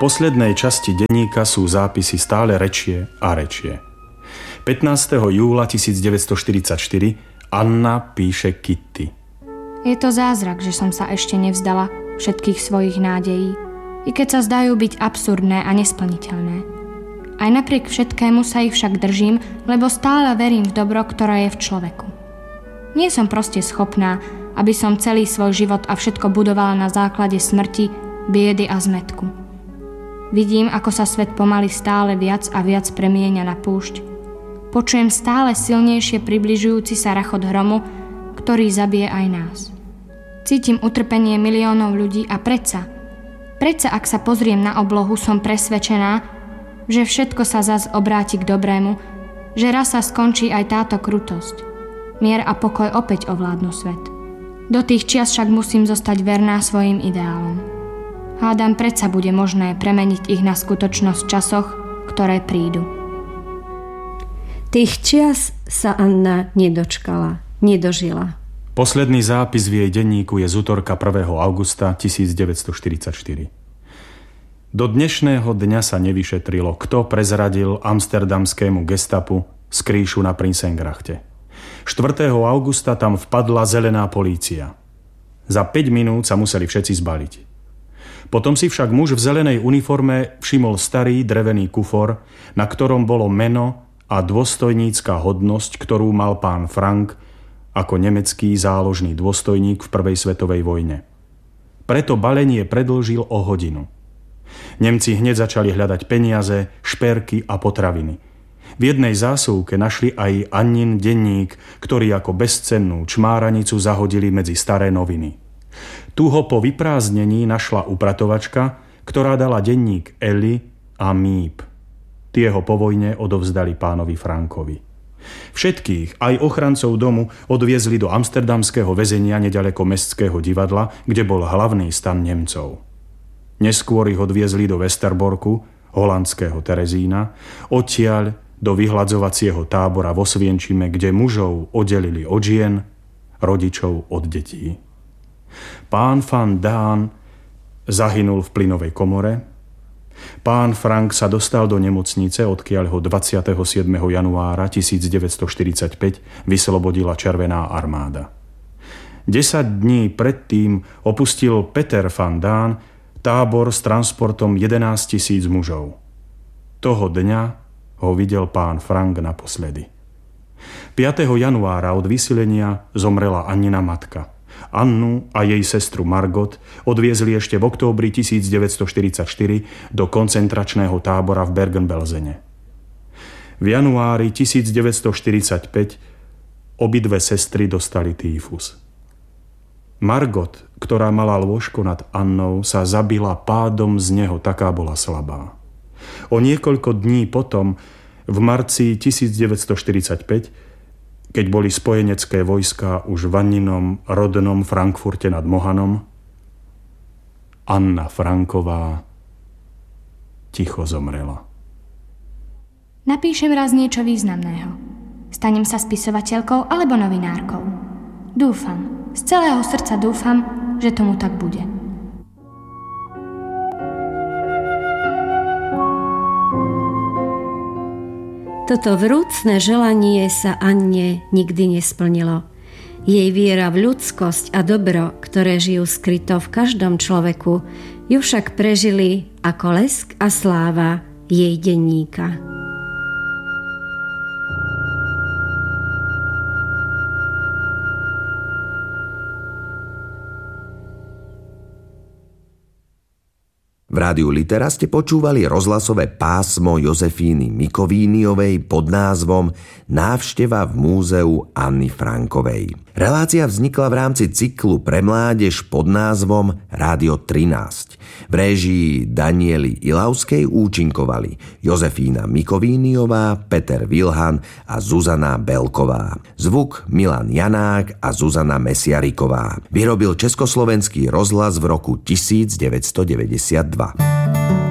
poslednej časti denníka sú zápisy stále rečie a rečie. 15. júla 1944 Anna píše Kitty. Je to zázrak, že som sa ešte nevzdala všetkých svojich nádejí, i keď sa zdajú byť absurdné a nesplniteľné. Aj napriek všetkému sa ich však držím, lebo stále verím v dobro, ktoré je v človeku. Nie som proste schopná, aby som celý svoj život a všetko budovala na základe smrti, biedy a zmätku. Vidím, ako sa svet pomaly stále viac a viac premieňa na púšť. Počujem stále silnejšie približujúci sa rachot hromu, ktorý zabije aj nás. Cítim utrpenie miliónov ľudí a predsa, ak sa pozriem na oblohu, som presvedčená, že všetko sa zas obráti k dobrému, že raz sa skončí aj táto krutosť. Mier a pokoj opäť ovládnu svet. Do tých čias však musím zostať verná svojim ideálom. Hádam, predsa bude možné premeniť ich na skutočnosť v časoch, ktoré prídu. Tých čias sa Anna nedožila. Posledný zápis v jej denníku je z útorka 1. augusta 1944. Do dnešného dňa sa nevyšetrilo, kto prezradil amsterdamskému gestapu skrýšu na Prinsengrachte. 4. augusta tam vpadla zelená polícia. Za 5 minút sa museli všetci zbaliť. Potom si však muž v zelenej uniforme všimol starý drevený kufor, na ktorom bolo meno a dôstojnícka hodnosť, ktorú mal pán Frank ako nemecký záložný dôstojník v prvej svetovej vojne. Preto balenie predĺžil o hodinu. Nemci hneď začali hľadať peniaze, šperky a potraviny. V jednej zásuvke našli aj Annin denník, ktorý ako bezcennú čmáranicu zahodili medzi staré noviny. Tu ho po vyprázdnení našla upratovačka, ktorá dala denník Eli a Míp. Tie ho po vojne odovzdali pánovi Frankovi. Všetkých, aj ochrancov domu, odviezli do amsterdamského väzenia neďaleko Mestského divadla, kde bol hlavný stan Nemcov. Neskôr ich odviezli do Westerborku, holandského Terezína, odtiaľ do vyhľadzovacieho tábora vo Osvienčime, kde mužov oddelili od žien, rodičov od detí. Pán van Daan zahynul v plynovej komore. Pán Frank sa dostal do nemocnice, odkiaľ ho 27. januára 1945 vyslobodila Červená armáda. 10 dní predtým opustil Peter van Daan tábor s transportom 11 000 mužov. Toho dňa ho videl pán Frank naposledy. 5. januára od vysilenia zomrela Annina matka. Annu a jej sestru Margot odviezli ešte v októbri 1944 do koncentračného tábora v Bergen-Belsene. V januári 1945 obidve sestry dostali týfus. Margot, ktorá mala lôžko nad Annou, sa zabila pádom z neho, taká bola slabá. O niekoľko dní potom, v marci 1945, keď boli spojenecké vojská už v Anninom rodnom Frankfurte nad Mohanom, Anna Franková ticho zomrela. Napíšem raz niečo významného. Stanem sa spisovateľkou alebo novinárkou. Dúfam, z celého srdca dúfam, že tomu tak bude. Toto vrúcne želanie sa Anne nikdy nesplnilo. Jej viera v ľudskosť a dobro, ktoré žijú skryto v každom človeku, ju však prežili ako lesk a sláva jej denníka. V rádiu Litera ste počúvali rozhlasové pásmo Jozefíny Mikovíniovej pod názvom Návšteva v múzeu Anny Frankovej. Relácia vznikla v rámci cyklu pre mládež pod názvom Rádio 13. V réžii Daniely Ilavskej účinkovali Jozefína Mikovíniová, Peter Vilhan a Zuzana Belková. Zvuk Milan Janák a Zuzana Mesiariková. Vyrobil Československý rozhlas v roku 1992.